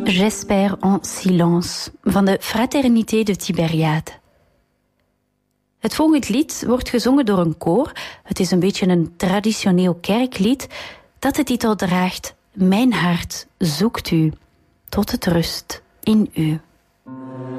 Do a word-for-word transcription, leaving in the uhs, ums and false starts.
J'espère en silence van de Fraternité de Tibériade. Het volgende lied wordt gezongen door een koor. Het is een beetje een traditioneel kerklied dat de titel draagt: Mijn hart zoekt u, tot het rust in u.